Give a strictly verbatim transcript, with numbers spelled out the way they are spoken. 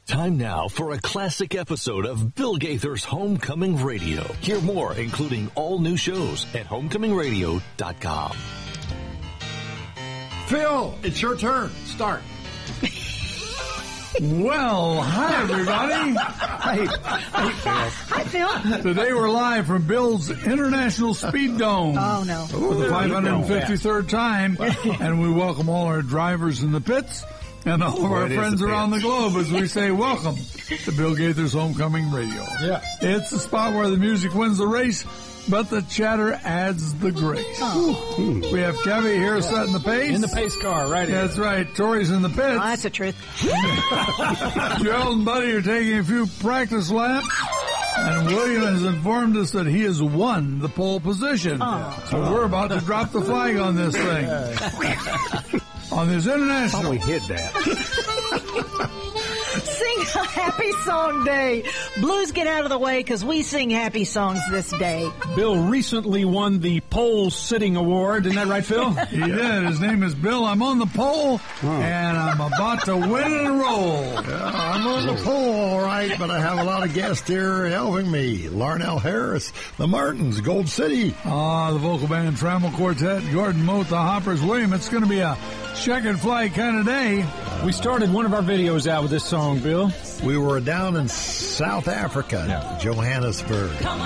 Time now for a classic episode of Bill Gaither's Homecoming Radio. Hear more, including all new shows at homecoming radio dot com. Phil, it's your turn. Start. Well, hi, everybody. Hey, hey, Phil. Hi, Phil. Today we're live from Bill's International Speed Dome. Oh, no. For the five hundred fifty-third time. And we welcome all our drivers in the pits and all of our friends around the globe as we say welcome to Bill Gaither's Homecoming Radio. Yeah. It's the spot where the music wins the race, but the chatter adds the grace. Oh. We have Kevy here setting the pace. In the pace car, right here. That's right. Tori's in the pits. Oh, that's the truth. Gerald and Buddy are taking a few practice laps. And William has informed us that he has won the pole position. Oh. So we're about to drop the flag on this thing. On this international. Oh, we hid that. Sing a happy song day. Blues, get out of the way because we sing happy songs this day. Bill recently won the Pole Sitting Award. Isn't that right, Phil? He did. His name is Bill. I'm on the pole, and I'm about to win and roll. Yeah, I'm on the pole, all right, but I have a lot of guests here helping me. Larnell Harris, the Martins, Gold City. Ah, the vocal band Trammell Quartet, Gordon Moat, the Hoppers. William, it's going to be a checkered flag kind of day. We started one of our videos out with this song, Bill. We were down in South Africa, Yeah. Johannesburg.